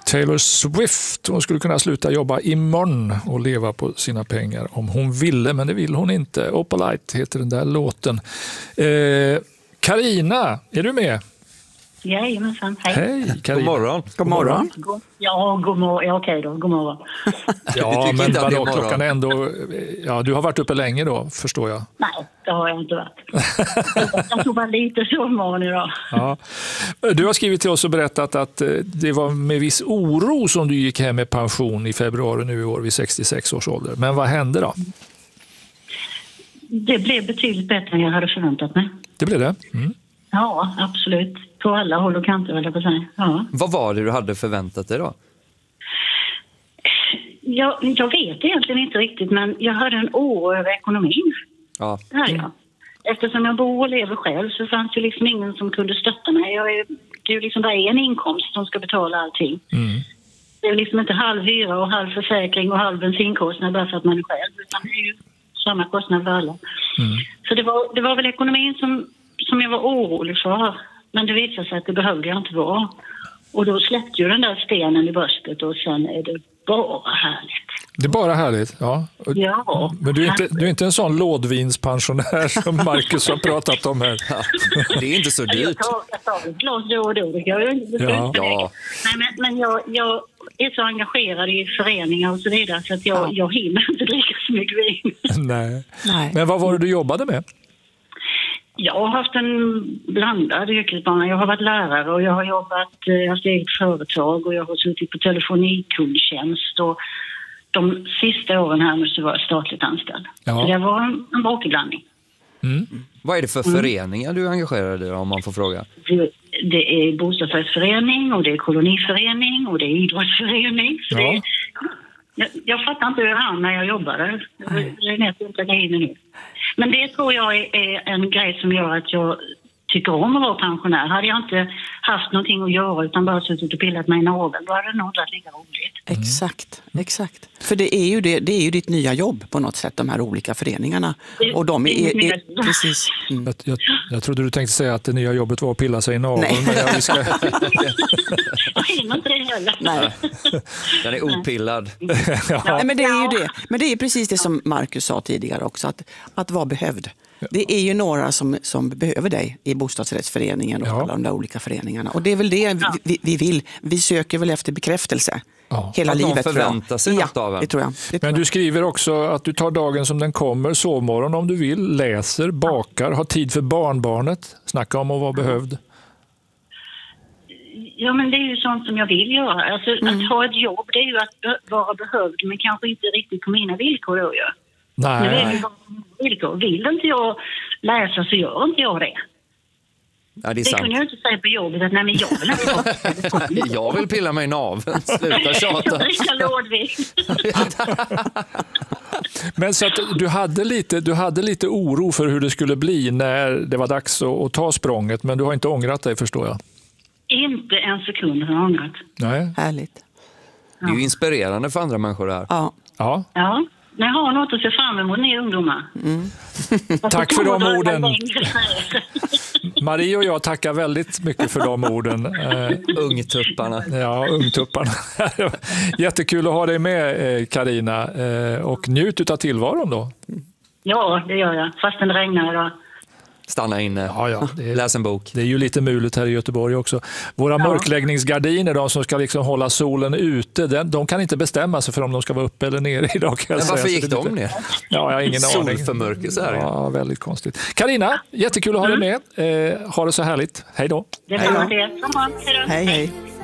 Taylor Swift, hon skulle kunna sluta jobba imorgon och leva på sina pengar om hon ville, men det vill hon inte. Opalite heter den där låten. Carina, är du med? Jajamensan, hej. Hej, Carina. God morgon. God morgon. Ja, god morgon. Ja, okej då, god morgon. Ja, men vadå, klockan är ändå... Ja, du har varit uppe länge då, förstår jag. Nej, det har jag inte varit. Jag tog bara lite sovmorgon idag. Ja. Du har skrivit till oss och berättat att det var med viss oro som du gick hem med pension i februari nu i år vid 66 års ålder. Men vad hände då? Det blev betydligt bättre än jag hade förväntat mig. Det blev det? Mm. Ja, absolut. På alla håll och kanter, vill jag på säga. Ja. Vad var det du hade förväntat dig då? Jag vet egentligen inte riktigt, men jag hade en oro över ekonomin. Ja. Det här, ja. Eftersom jag bor och lever själv så fanns det liksom ingen som kunde stötta mig. Det är ju liksom bara en inkomst som ska betala allting. Mm. Det är liksom inte halv hyra och halv försäkring och halv bensinkostnad bara för att man är själv, utan det är ju samma kostnad för alla. Mm. Så det var väl ekonomin som jag var orolig för. Men det visade sig att det behövde jag inte vara. Och då släppte ju den där stenen i bröstet och sen är det bara härligt. Det är bara härligt, ja. Ja. Men du är inte en sån lådvinspensionär som Marcus har pratat om här. Ja. Det är inte så dyrt. Jag tar ett glas då och då. Det gör jag inte. Ja. Nej, men jag är så engagerad i föreningar och så vidare så att jag hinner inte dricka så mycket vin. Nej. Men vad var det du jobbade med? Jag har haft en blandad yrkesbana. Jag har varit lärare och jag har haft eget företag och jag har suttit på telefonikundtjänst och de sista åren här nu så var jag statligt anställd. Ja. Så det var en bråkig blandning. Mm. Vad är det för föreningar du engagerar dig om man får fråga? Det är bostadsrättsförening och det är koloniförening och det är idrottsförening. Så Ja. Jag fattar inte hur jag hann när jag jobbade. Det är nästan inte inne nu. Men det tror jag är en grej som gör att jag tycker om att vara pensionär. Hade jag inte haft någonting att göra utan bara suttit och pillat mig i naveln, då hade det nog inte varit lika roligt. Exakt. För det är ju ditt nya jobb på något sätt, de här olika föreningarna. Och de är precis. Mm. Jag trodde du tänkte säga att det nya jobbet var att pilla sig i naveln. Nej. Men Jag hinner inte det heller. Nej. Den är opillad. ja. Nej, men det är ju det. Men det är precis det som Marcus sa tidigare också, att vara behövd. Det är ju några som behöver dig i bostadsrättsföreningen och alla de där olika föreningarna. Och det är väl det vi vill. Vi söker väl efter bekräftelse hela att livet. Att någon förväntar sig något av en. Det tror jag. Men du skriver också att du tar dagen som den kommer, sovmorgon om du vill, läser, bakar, har tid för barnbarnet. Snacka om att vara behövd. Ja, men det är ju sånt som jag vill göra. Alltså, att ha ett jobb, det är ju att vara behövd, men kanske inte riktigt på mina villkor då ju. Nej. Men det är ju bara villkor. Vill inte jag läsa så gör inte jag det. Ja, det är Det sant. kunde jag inte säga på jobbet att nej, men jag vill inte. Jag vill pilla mig i naveln. Sluta tjata. Jag dricker lådvin. Men så att du hade lite oro för hur det skulle bli när det var dags att ta språnget, men du har inte ångrat dig, förstår jag. Inte en sekund har jag ångrat. Nej. Härligt. Det är ju inspirerande för andra människor här. Ja. Ja. Ja, ni har något att se fram emot, ni ungdomar. Tack för de orden. orden. Marie och jag tackar väldigt mycket för de orden. Ungtupparna. Ja, ungtupparna. Jättekul att ha dig med, Carina. Och njut av tillvaron då. Ja, det gör jag. Fastän det regnar idag. Stanna inne. Ja, Läs en bok. det är ju lite muligt här i Göteborg också. Våra mörkläggningsgardiner, de som ska liksom hålla solen ute, de kan inte bestämma sig för om de ska vara uppe eller nere idag. Men varför gick de ner? Ja, jag har ingen aning. Solförmörkelse här. Ja, väldigt konstigt. Carina, jättekul att ha dig med. Ha det så härligt. Hej då. Det var det. Hej, hej.